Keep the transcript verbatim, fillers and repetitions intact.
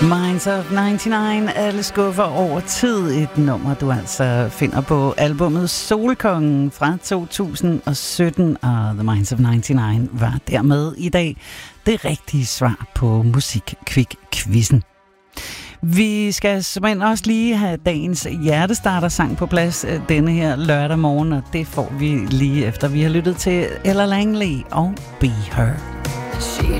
Minds of nioghalvfems, alle skuffer over tid. Et nummer, du altså finder på albumet Solkongen fra to tusind og sytten, og The Minds of nioghalvfems var dermed i dag det rigtige svar på Musikquiz-quizzen. Vi skal simpelthen også lige have dagens hjertestarter-sang på plads denne her lørdag morgen, og det får vi lige efter vi har lyttet til Ella Langley og Be Her. She